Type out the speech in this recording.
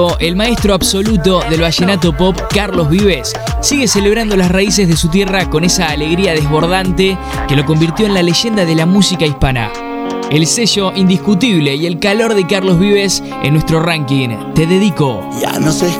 El maestro absoluto del vallenato pop, Carlos Vives, sigue celebrando las raíces de su tierra con esa alegría desbordante que lo convirtió en la leyenda de la música hispana. El sello indiscutible y el calor de Carlos Vives en nuestro ranking. Te dedico. Ya no sé